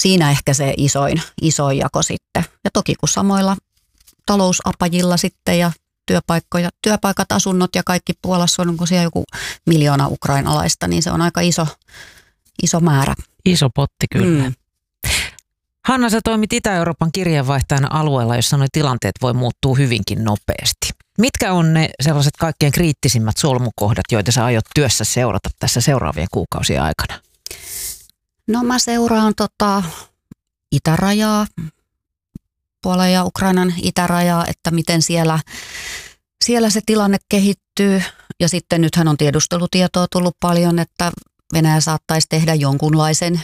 siinä ehkä se isoin jako sitten. Ja toki kun samoilla talousapajilla sitten ja työpaikat, asunnot ja kaikki Puolassa on, kun siellä joku 1 miljoona ukrainalaista, niin se on aika iso määrä. Iso potti kyllä. Hanna, sä toimit Itä-Euroopan kirjeenvaihtajana alueella, jossa nuo tilanteet voi muuttua hyvinkin nopeasti. Mitkä on ne sellaiset kaikkein kriittisimmät solmukohdat, joita sä aiot työssä seurata tässä seuraavien kuukausien aikana? No mä seuraan itärajaa, Puolan ja Ukrainan itärajaa, että miten siellä se tilanne kehittyy. Ja sitten nythän on tiedustelutietoa tullut paljon, että Venäjä saattaisi tehdä jonkunlaisen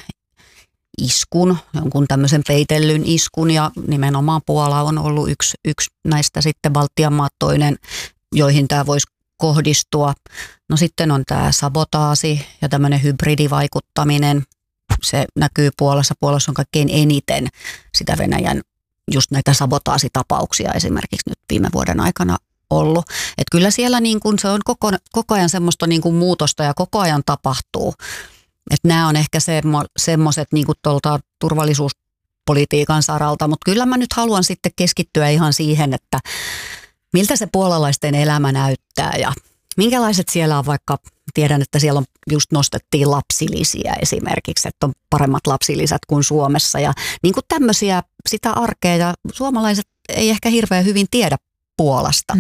iskun, jonkun tämmöisen peitellyn iskun, ja nimenomaan Puola on ollut yksi näistä, sitten Baltian maat toinen, joihin tämä voisi kohdistua. No sitten on tämä sabotaasi ja tämmöinen hybridivaikuttaminen. Se näkyy Puolassa. Puolassa on kaikkein eniten sitä Venäjän just näitä sabotaasitapauksia esimerkiksi nyt viime vuoden aikana ollut. Että kyllä siellä niin kuin se on koko ajan semmoista niin kuin muutosta ja koko ajan tapahtuu. Että nämä on ehkä semmoiset niin kuin tuolta turvallisuuspolitiikan saralta, mutta kyllä mä nyt haluan sitten keskittyä ihan siihen, että miltä se puolalaisten elämä näyttää ja minkälaiset siellä on, vaikka tiedän, että siellä on just nostettiin lapsilisiä esimerkiksi, että on paremmat lapsilisät kuin Suomessa ja niin kuin tämmöisiä sitä arkea, ja suomalaiset ei ehkä hirveän hyvin tiedä Puolasta.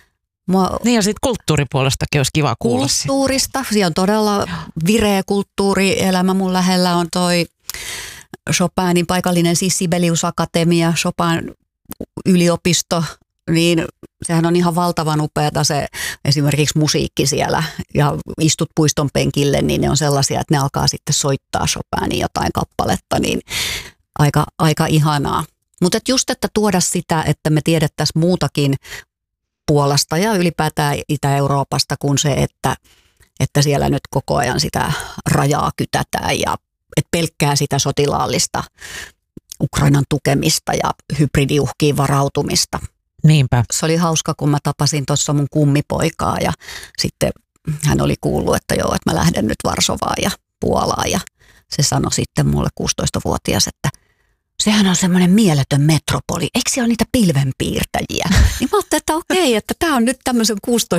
Niin ja sitten kulttuuripuolestakin olisi kiva kuulla. Kulttuurista, siellä on todella vireä kulttuurielämä. Mun lähellä on toi Chopinin paikallinen siis Sibelius Akatemia, Chopin yliopisto, niin sehän on ihan valtavan upeata se esimerkiksi musiikki siellä, ja istut puiston penkille, niin ne on sellaisia, että ne alkaa sitten soittaa Chopinin jotain kappaletta, niin aika ihanaa. Mutta just, että tuoda sitä, että me tiedettäisiin muutakin Puolasta ja ylipäätään Itä-Euroopasta kuin se, että siellä nyt koko ajan sitä rajaa kytätään ja että pelkkää sitä sotilaallista Ukrainan tukemista ja hybridiuhkiin varautumista. Niinpä. Se oli hauska, kun mä tapasin tuossa mun kummipoikaa ja sitten hän oli kuullut, että joo, että mä lähden nyt Varsovaan ja Puolaan, ja se sanoi sitten mulle 16-vuotias, että sehän on semmoinen mieletön metropoli. Eikö siellä ole niitä pilvenpiirtäjiä? Niin mä ajattelin, että okei, että tämä on nyt tämmöisen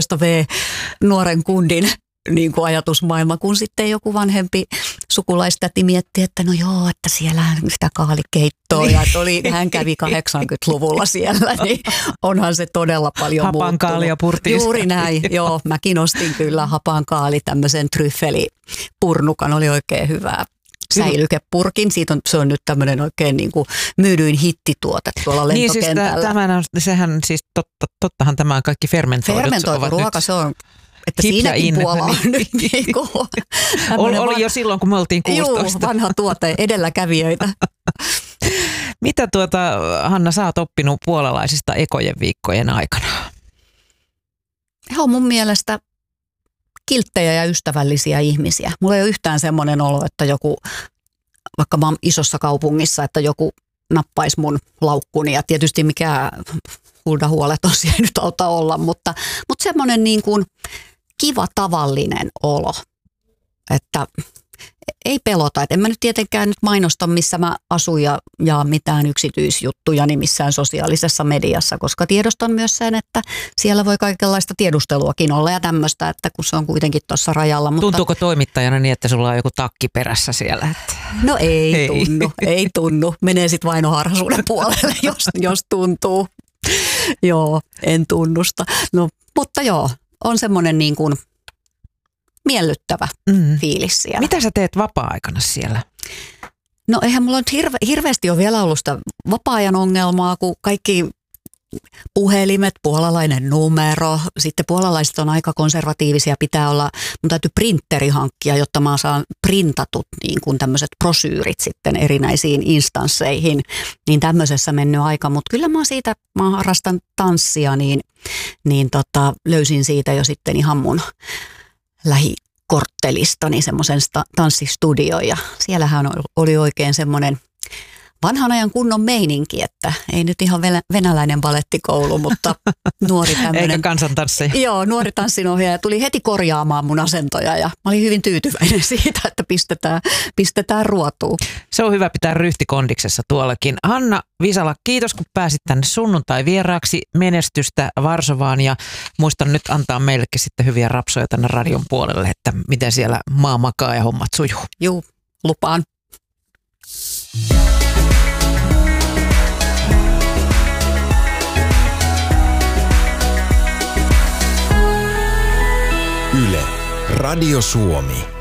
16V-nuoren kundin niin kuin ajatusmaailma, kun sitten joku vanhempi sukulaistäti mietti, että no joo, että siellä on sitä kaalikeittoa ja hän kävi 80-luvulla siellä, niin onhan se todella paljon muuttunut. Hapankaalia purtiin. Juuri näin, joo. Mäkin ostin kyllä hapankaali, tämmöisen tryffelipurnukan, oli oikein hyvää. Säilykepurkin. Se on nyt tämmöinen oikein niin kuin myydyin hittituote tuolla lentokentällä. Niin siis sehän siis tottahan tämä on kaikki fermentoitu ruoka, se on, että siinäkin Puola on nyt niin kuin oli jo silloin, kun me oltiin 16. Juu, vanha tuote, edelläkävijöitä. Mitä Hanna, sä oot oppinut puolalaisista ekojen viikkojen aikana? He on mun mielestä kilttejä ja ystävällisiä ihmisiä. Mulla ei ole yhtään semmoinen olo, että joku, vaikka mä oon isossa kaupungissa, että joku nappaisi mun laukkuni, ja tietysti mikä huolta siellä ei nyt auta olla, mutta semmoinen niin kuin kiva tavallinen olo, että ei pelota. Et en mä nyt tietenkään nyt mainosta, missä mä asun ja mitään yksityisjuttuja niin missään sosiaalisessa mediassa, koska tiedostan myös sen, että siellä voi kaikenlaista tiedusteluakin olla ja tämmöistä, että kun se on kuitenkin tuossa rajalla. Mutta tuntuuko toimittajana niin, että sulla on joku takki perässä siellä? No ei tunnu. Menee sitten vainoharhaisuuden puolelle, jos tuntuu. Joo, en tunnusta. No, mutta joo, on semmoinen niin kuin miellyttävä fiilis siellä. Mitä sä teet vapaa-aikana siellä? No eihän mulla nyt hirveästi ole vielä ollut sitä vapaa-ajan ongelmaa, kun kaikki puhelimet, puolalainen numero, sitten puolalaiset on aika konservatiivisia, mun täytyy printeri hankkia, jotta mä saan printatut niin kuin tämmöiset brosyyrit sitten erinäisiin instansseihin, niin tämmöisessä mennyt aika, mutta kyllä mä harrastan tanssia, niin löysin siitä jo sitten ihan mun lähikorttelistani semmoisen tanssistudio, ja siellähän oli oikein semmoinen vanhan ajan kunnon meininki, että ei nyt ihan venäläinen balettikoulu, mutta nuori tämmöinen. Eikä kansantanssi. Joo, nuori tanssinohjaaja tuli heti korjaamaan mun asentoja ja mä olin hyvin tyytyväinen siitä, että pistetään ruotuun. Se on hyvä pitää ryhtikondiksessa tuollakin. Hanna Visala, kiitos kun pääsit tänne sunnuntai-vieraaksi. Menestystä Varsovaan ja muistan nyt antaa meillekin sitten hyviä rapsoja tänne radion puolelle, että miten siellä maa makaa ja hommat sujuu. Juu, lupaan. Yle, Radio Suomi.